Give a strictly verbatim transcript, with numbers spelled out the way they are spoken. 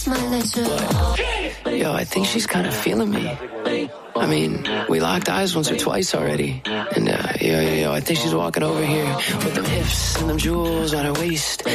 But, yo, I think she's kind of feeling me. I mean, we locked eyes once or twice already. And, uh, yo, yo, yo, I think she's walking over here with them hips and them jewels on her waist.